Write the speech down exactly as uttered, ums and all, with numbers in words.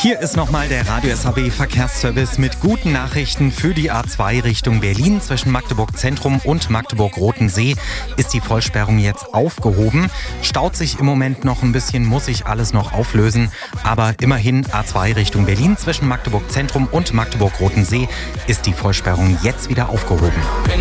Hier ist nochmal der Radio S H B Verkehrsservice mit guten Nachrichten für die A zwei Richtung Berlin. Zwischen Magdeburg Zentrum und Magdeburg-Rotensee ist die Vollsperrung jetzt aufgehoben. Staut sich im Moment noch ein bisschen, muss sich alles noch auflösen. Aber immerhin A zwei Richtung Berlin zwischen Magdeburg Zentrum und Magdeburg-Rotensee ist die Vollsperrung jetzt wieder aufgehoben.